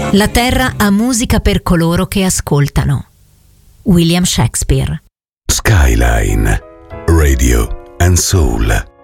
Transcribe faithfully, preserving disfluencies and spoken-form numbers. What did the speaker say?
La terra ha musica per coloro che ascoltano. William Shakespeare. Skyline Radio and Soul.